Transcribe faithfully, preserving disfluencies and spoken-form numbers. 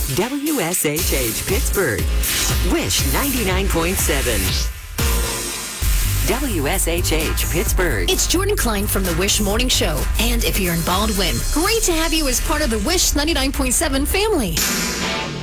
W S H H Pittsburgh. Wish ninety-nine point seven. W S H H Pittsburgh. It's Jordan Klein from the Wish Morning Show. And if you're in Baldwin, great to have you as part of the Wish ninety-nine point seven family.